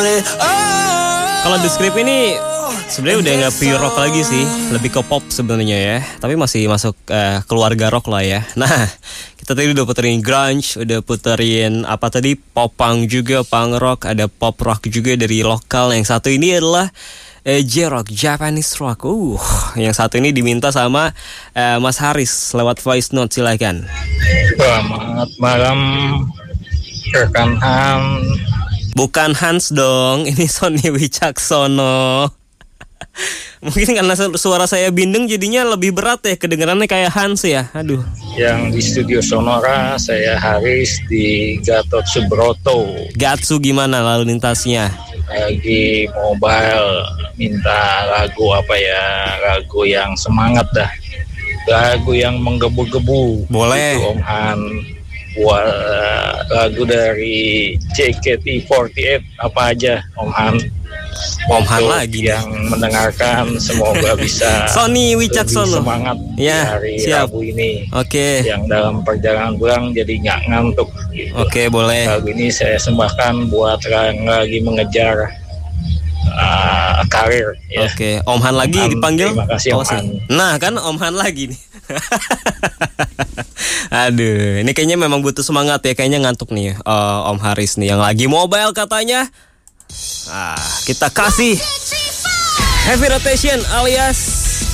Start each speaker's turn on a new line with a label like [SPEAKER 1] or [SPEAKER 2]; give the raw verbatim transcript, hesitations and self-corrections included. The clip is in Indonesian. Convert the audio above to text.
[SPEAKER 1] Kalau The Script ini sebenarnya udah nggak pure rock lagi sih, lebih ke pop sebenarnya ya. Tapi masih masuk uh, keluarga rock lah ya. Nah, kita tadi udah puterin grunge, udah puterin apa tadi pop punk juga, punk rock, ada pop rock juga dari lokal. Yang satu ini adalah uh, J-rock, Japanese rock. Uh, yang satu ini diminta sama uh, Mas Haris lewat voice note, silakan.
[SPEAKER 2] Selamat malam rekan Han.
[SPEAKER 1] Bukan Hans dong, ini Sony Wicaksono. Mungkin karena suara saya bindeng jadinya lebih berat ya, kedengarannya kayak Hans ya. Aduh.
[SPEAKER 2] Yang di studio Sonora saya Haris di Gatot Subroto.
[SPEAKER 1] Gatsu gimana lalu lintasnya?
[SPEAKER 2] Lagi mobile minta lagu apa ya, lagu yang semangat dah, lagu yang menggebu-gebu.
[SPEAKER 1] Boleh.
[SPEAKER 2] Itu Om Han buat uh, lagu dari J K T empat delapan apa aja Om Han.
[SPEAKER 1] Om Han lagi
[SPEAKER 2] yang nih mendengarkan semoga bisa
[SPEAKER 1] Sony Wicaksono
[SPEAKER 2] semangat
[SPEAKER 1] ya,
[SPEAKER 2] hari
[SPEAKER 1] siap.
[SPEAKER 2] Rabu ini.
[SPEAKER 1] Oke.
[SPEAKER 2] Yang dalam perjalanan pulang jadi nggak ngantuk gitu.
[SPEAKER 1] Oke, boleh.
[SPEAKER 2] Lagu ini saya sembahkan buat yang lagi mengejar uh, karir ya.
[SPEAKER 1] Oke, Om Han lagi
[SPEAKER 2] Om Han,
[SPEAKER 1] dipanggil.
[SPEAKER 2] terima kasih Om Han.
[SPEAKER 1] Nah kan Om Han lagi nih. Aduh, ini kayaknya memang butuh semangat ya. Kayaknya ngantuk nih uh, Om Haris nih yang lagi mobile katanya. Ah, kita kasih heavy rotation alias